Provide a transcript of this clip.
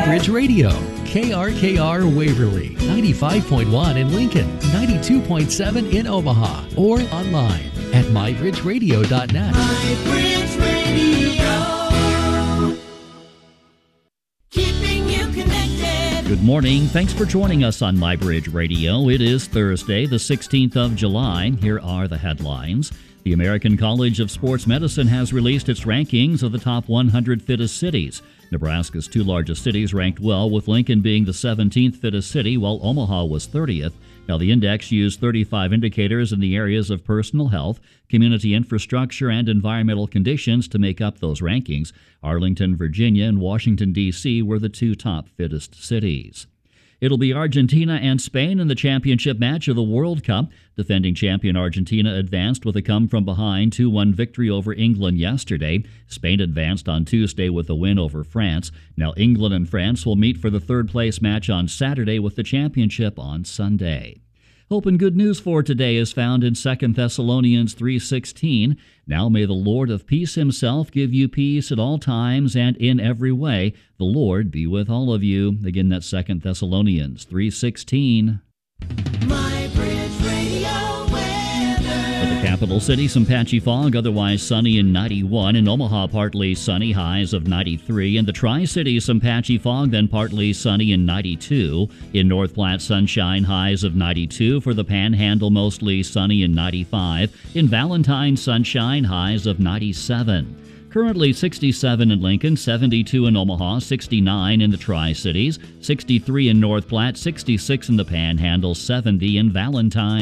MyBridge Radio, KRKR Waverly, 95.1 in Lincoln, 92.7 in Omaha, or online at mybridgeradio.net. MyBridge Radio. Keeping you connected. Good morning. Thanks for joining us on MyBridge Radio. It is Thursday, the 16th of July. Here are the headlines. The American College of Sports Medicine has released its rankings of the top 100 fittest cities. Nebraska's two largest cities ranked well, with Lincoln being the 17th fittest city, while Omaha was 30th. Now, the index used 35 indicators in the areas of personal health, community infrastructure, and environmental conditions to make up those rankings. Arlington, Virginia, and Washington, D.C. were the two top fittest cities. It'll be Argentina and Spain in the championship match of the World Cup. Defending champion Argentina advanced with a come-from-behind 2-1 victory over England yesterday. Spain advanced on Tuesday with a win over France. Now England and France will meet for the third-place match on Saturday, with the championship on Sunday. Hope and good news for today is found in 2 Thessalonians 3:16. Now may the Lord of peace himself give you peace at all times and in every way. The Lord be with all of you. Again, that's 2 Thessalonians 3:16. MyBridge Radio weather. For the capital city, some patchy fog, otherwise sunny and 91. In Omaha, partly sunny, highs of 93. In the Tri-City, some patchy fog, then partly sunny and 92. In North Platte, sunshine, highs of 92. For the Panhandle, mostly sunny and 95. In Valentine, sunshine, highs of 97. Currently 67 in Lincoln, 72 in Omaha, 69 in the Tri-Cities, 63 in North Platte, 66 in the Panhandle, 70 in Valentine.